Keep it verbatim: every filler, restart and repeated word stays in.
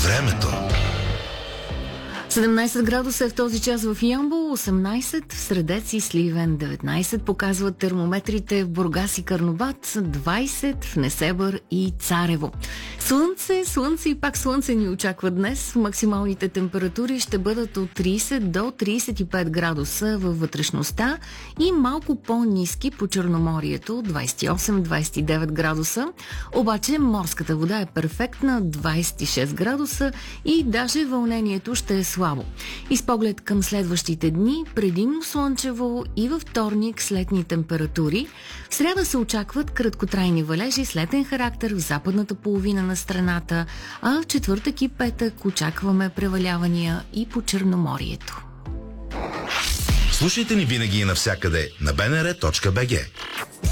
Времето. седемнайсет градуса е в този час в Ямбол, осемнайсет в Средец и Сливен, деветнайсет показват термометрите в Бургас и Карнобат, двайсет в Несебър и Царево. Слънце, слънце и пак слънце ни очаква днес. Максималните температури ще бъдат от трийсет до трийсет и пет градуса във вътрешността и малко по-ниски по Черноморието, двайсет и осем до двайсет и девет градуса. Обаче морската вода е перфектна, двайсет и шест градуса и даже вълнението ще е слабо. И с поглед към следващите дни, предимно слънчево и във вторник с летни температури. В сряда се очакват краткотрайни валежи с летен характер в западната половина на страната, а в четвъртък и петък очакваме превалявания и по Черноморието. Слушайте ни винаги и навсякъде на би ен ар точка би джи.